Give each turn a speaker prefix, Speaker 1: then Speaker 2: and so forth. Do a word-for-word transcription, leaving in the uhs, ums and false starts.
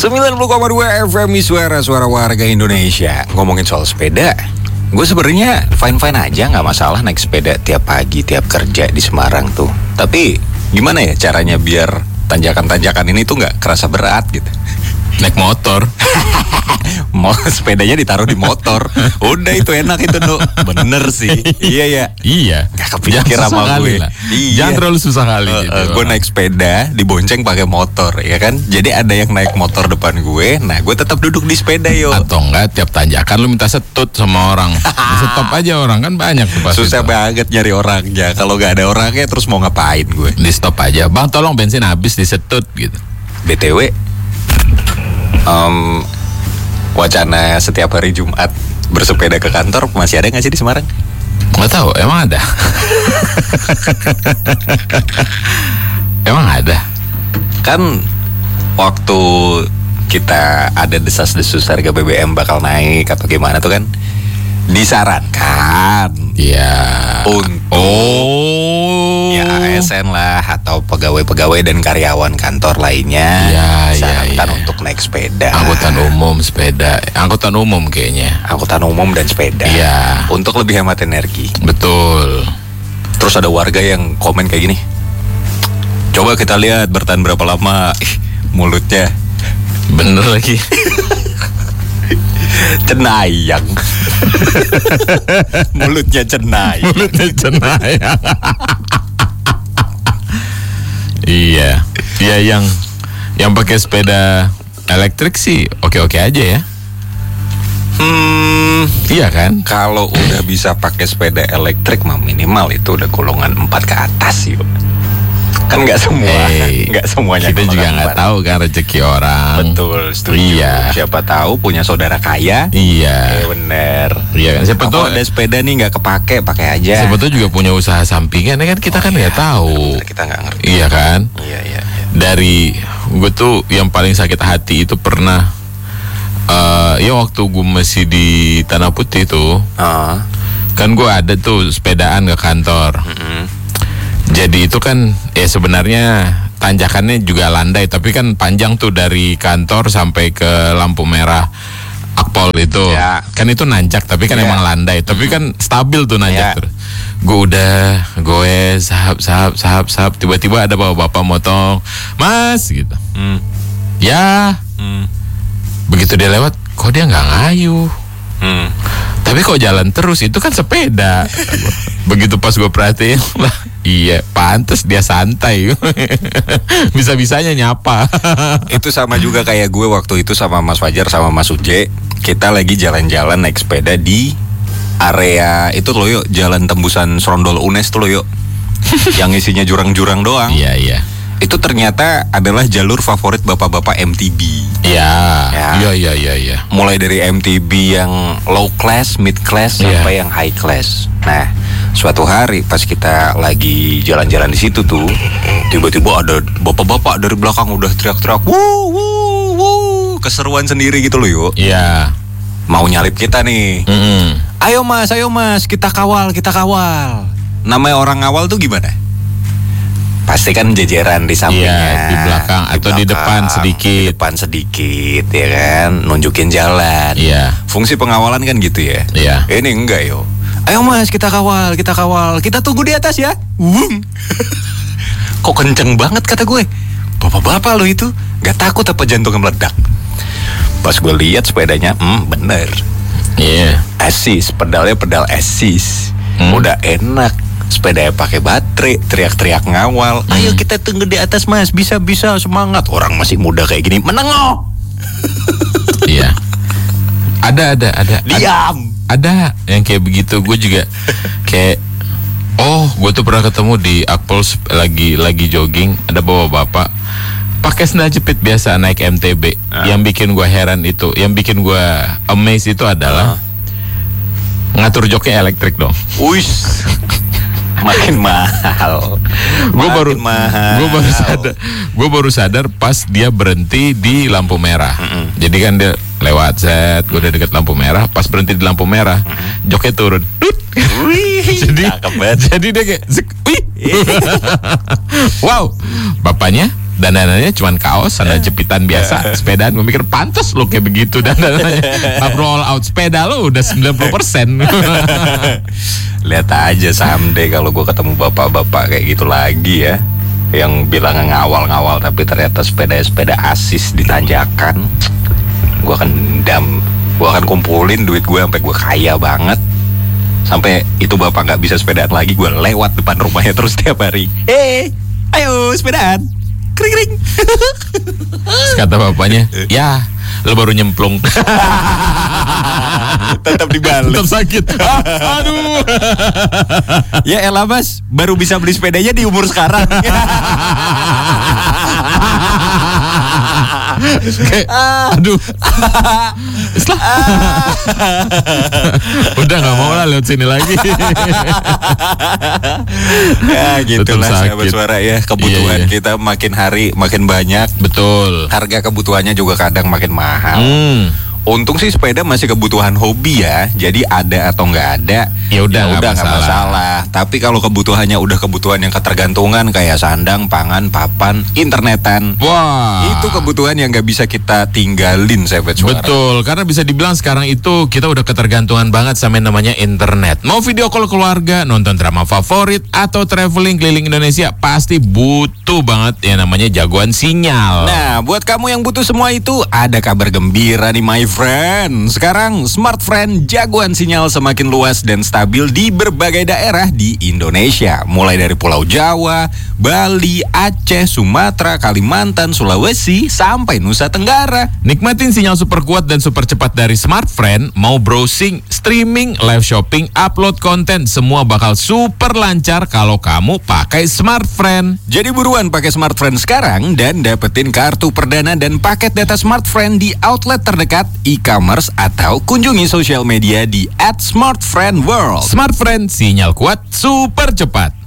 Speaker 1: sembilan puluh koma dua F M Suara Suara Warga Indonesia. Ngomongin soal sepeda, gue sebenarnya fine-fine aja, nggak masalah naik sepeda tiap pagi, tiap kerja di Semarang tuh. Tapi gimana ya caranya biar tanjakan-tanjakan ini tuh nggak kerasa berat gitu?
Speaker 2: Naik motor.
Speaker 1: Mau sepedanya ditaruh di motor. Udah itu enak itu, Dok. Bener sih. Iya ya.
Speaker 2: Iya.
Speaker 1: Gak kepikir sama gue.
Speaker 2: Iya. Jangan terlalu susah kali.
Speaker 1: Uh,
Speaker 2: gitu.
Speaker 1: uh, gue naik sepeda dibonceng pakai motor, ya kan? Jadi ada yang naik motor depan gue, nah gue tetap duduk di sepeda yo.
Speaker 2: Atau enggak tiap tanjakan lu minta setut sama orang. Stop aja orang, kan banyak tuh pasti.
Speaker 1: Susah itu banget nyari orangnya. Kalau nggak ada orangnya terus mau ngapain gue?
Speaker 2: Di stop aja. Bang, tolong bensin habis, disetut gitu.
Speaker 1: B T W um, wacana setiap hari Jumat bersepeda ke kantor masih ada nggak sih di Semarang?
Speaker 2: Nggak tahu, emang ada? Emang ada?
Speaker 1: Kan waktu kita ada desas-desus harga B B M bakal naik atau gimana tuh kan disarankan
Speaker 2: ya
Speaker 1: untuk
Speaker 2: oh
Speaker 1: ya A S N lah atau pegawai-pegawai dan karyawan kantor lainnya
Speaker 2: ya,
Speaker 1: disarankan
Speaker 2: ya, ya.
Speaker 1: untuk naik sepeda.
Speaker 2: Angkutan umum, sepeda, angkutan umum kayaknya.
Speaker 1: Angkutan umum dan sepeda.
Speaker 2: Ya.
Speaker 1: Untuk lebih hemat energi.
Speaker 2: Betul.
Speaker 1: Terus ada warga yang komen kayak gini. Coba kita lihat bertahan berapa lama. Ih, mulutnya.
Speaker 2: Bener lagi.
Speaker 1: Cenayang. Mulutnya cenayang.
Speaker 2: Mulutnya cenayang. Iya. Iya, yang yang pakai sepeda elektrik sih oke-oke aja ya.
Speaker 1: Hmm,
Speaker 2: iya kan?
Speaker 1: Kalau udah bisa pakai sepeda elektrik mah minimal itu udah golongan empat ke atas yuk. Kan nggak semua,
Speaker 2: hey,
Speaker 1: nggak semuanya.
Speaker 2: Kita juga nggak tahu kan rezeki orang.
Speaker 1: Betul, setuju.
Speaker 2: Iya.
Speaker 1: Siapa tahu punya saudara kaya.
Speaker 2: Iya.
Speaker 1: Eh, bener.
Speaker 2: Iya kan. Siapa tahu
Speaker 1: ada sepeda nih nggak kepake, pakai aja.
Speaker 2: Siapa tahu juga punya usaha sampingan kan kita oh, kan nggak iya, tahu.
Speaker 1: Bener, kita nggak ngerti.
Speaker 2: Iya kan.
Speaker 1: Iya iya. iya.
Speaker 2: Dari gue tuh yang paling sakit hati itu pernah. Uh, ya waktu gue masih di Tanah Putih tuh. Uh. Kan gue ada tuh sepedaan ke kantor. Mm-hmm. Jadi itu kan ya sebenarnya tanjakannya juga landai, tapi kan panjang tuh dari kantor sampai ke lampu merah Akpol itu. Ya. Kan itu nanjak, tapi kan ya. Emang landai, tapi kan stabil tuh nanjak. Ya. Gue udah goes, sahap, sahap, sahap, sahap. Tiba-tiba ada bapak-bapak motong, Mas gitu. Hmm. Ya. Hmm. Begitu dia lewat, kok dia nggak ngayuh. Hmm. Tapi kok jalan terus, itu kan sepeda. Begitu pas gue perhatiin lah, iya pantes dia santai. Bisa-bisanya nyapa.
Speaker 1: Itu sama juga kayak gue waktu itu sama Mas Fajar sama Mas Uje. Kita lagi jalan-jalan naik sepeda di area itu loh yuk, jalan tembusan Serondol Unes tuh loh yuk. Yang isinya jurang-jurang doang.
Speaker 2: Iya iya.
Speaker 1: Itu ternyata adalah jalur favorit bapak-bapak M T B.
Speaker 2: Iya, iya, iya, iya, ya.
Speaker 1: Mulai dari M T B yang low class, mid class, ya. Sampai yang high class. Nah, suatu hari pas kita lagi jalan-jalan di situ tuh, tiba-tiba ada bapak-bapak dari belakang udah teriak-teriak, wuh, wuh, wuh, keseruan sendiri gitu loh yuk.
Speaker 2: Iya.
Speaker 1: Mau nyalip kita nih. Mm-hmm. Ayo mas, ayo mas, kita kawal, kita kawal. Namanya orang ngawal tuh gimana? Pasti kan jajaran di sampingnya,
Speaker 2: ya, di belakang di atau belakang, di depan sedikit,
Speaker 1: di depan sedikit, ya kan, nunjukin jalan.
Speaker 2: Iya.
Speaker 1: Fungsi pengawalan kan gitu ya.
Speaker 2: Iya.
Speaker 1: Ini enggak yo. Ayo mas, kita kawal, kita kawal, kita tunggu di atas ya. Wung. Kok kenceng banget kata gue. Bapak-bapak lo itu, nggak takut apa jantungnya meledak? Pas gue lihat sepedanya, hmm bener.
Speaker 2: Iya. Yeah.
Speaker 1: Asis, pedalnya pedal asis, hmm. Udah enak. Sepeda pakai baterai, teriak-teriak ngawal. Hmm. Ayo kita tunggu di atas mas, bisa-bisa semangat. Orang masih muda kayak gini, menengok.
Speaker 2: Iya. Ada, ada, ada.
Speaker 1: Diam.
Speaker 2: Ada, ada yang kayak begitu. Gue juga kayak, oh, gue tuh pernah ketemu di Akpol lagi lagi jogging. Ada bapak-bapak pakai sendal jepit biasa naik M T B. Uh. Yang bikin gue heran itu, yang bikin gue amazed itu adalah uh. ngatur joknya elektrik dong.
Speaker 1: Uish. Makin mahal.
Speaker 2: Gue baru gue baru sadar gue baru sadar pas dia berhenti di lampu merah. Mm-hmm. Jadi kan dia lewat set, gue udah deket lampu merah. Pas berhenti di lampu merah, mm-hmm. joknya turun.
Speaker 1: Wih,
Speaker 2: jadi jadi dia kayak zik, wih. Wow, bapaknya dandanannya cuman kaos, sandal jepitan biasa, sepedaan. Gue mikir pantas lo kayak begitu dandanannya. Pas roll out sepeda lo udah sembilan puluh persen.
Speaker 1: Lihat aja someday kalau gue ketemu bapak-bapak kayak gitu lagi ya, yang bilang ngawal-ngawal tapi ternyata sepeda-sepeda asis di tanjakan. Gue akan dam, gue akan kumpulin duit gue sampai gue kaya banget. Sampai itu bapak nggak bisa sepedaan lagi, gue lewat depan rumahnya terus tiap hari. Hei, ayo sepedaan. Kring kring.
Speaker 2: Kata bapaknya, ya lo baru nyemplung.
Speaker 1: Tetap dibalik.
Speaker 2: Tetap sakit. Ah, aduh.
Speaker 1: Ya elah mas, baru bisa beli sepedanya di umur sekarang.
Speaker 2: Kayak, aduh. Islah. Udah nggak mau lah lewat sini lagi.
Speaker 1: Ya gitulah sahabat suara ya, kebutuhan
Speaker 2: iya, iya.
Speaker 1: kita makin hari makin banyak.
Speaker 2: Betul.
Speaker 1: Harga kebutuhannya juga kadang makin mahal.
Speaker 2: Hmm.
Speaker 1: Untung sih sepeda masih kebutuhan hobi ya, jadi ada atau nggak ada,
Speaker 2: ya udah nggak
Speaker 1: nggak
Speaker 2: masalah.
Speaker 1: masalah. Tapi kalau kebutuhannya udah kebutuhan yang ketergantungan kayak sandang, pangan, papan, internetan,
Speaker 2: wah,
Speaker 1: itu kebutuhan yang nggak bisa kita tinggalin, sahabat suara.
Speaker 2: Betul, karena bisa dibilang sekarang itu kita udah ketergantungan banget sama yang namanya internet. Mau video call keluarga, nonton drama favorit, atau traveling keliling Indonesia, pasti butuh banget yang namanya jagoan sinyal.
Speaker 1: Nah, buat kamu yang butuh semua itu, ada kabar gembira nih my friend. Sekarang Smart Friend jagoan sinyal semakin luas dan stabil di berbagai daerah di Indonesia. Mulai dari Pulau Jawa, Bali, Aceh, Sumatera, Kalimantan, Sulawesi, sampai Nusa Tenggara.
Speaker 2: Nikmatin sinyal super kuat dan super cepat dari Smart Friend. Mau browsing, streaming, live shopping, upload konten, semua bakal super lancar kalau kamu pakai Smart Friend.
Speaker 1: Jadi buruan pakai Smart Friend sekarang dan dapetin kartu perdana dan paket data Smart Friend di outlet terdekat, e-commerce, atau kunjungi sosial media di at smartfriendworld.
Speaker 2: Smart Friend, sinyal kuat, super cepat.